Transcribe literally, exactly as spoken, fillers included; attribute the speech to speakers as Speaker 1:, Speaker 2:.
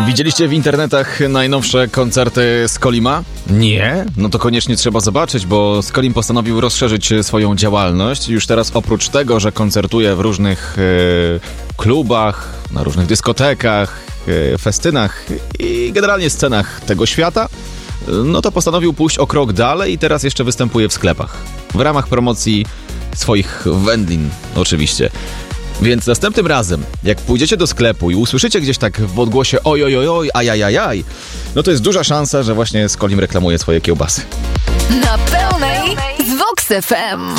Speaker 1: Widzieliście w internetach najnowsze koncerty Skolima? Nie? No to koniecznie trzeba zobaczyć, bo Skolim postanowił rozszerzyć swoją działalność. Już teraz oprócz tego, że koncertuje w różnych e, klubach, na różnych dyskotekach, e, festynach i generalnie scenach tego świata, no to postanowił pójść o krok dalej i teraz jeszcze występuje w sklepach. W ramach promocji swoich wędlin, oczywiście. Więc następnym razem, jak pójdziecie do sklepu i usłyszycie gdzieś tak w odgłosie oj, oj, oj, oj, ajajajaj, no to jest duża szansa, że właśnie Skolim reklamuje swoje kiełbasy.
Speaker 2: Na pełnej z Vox F M.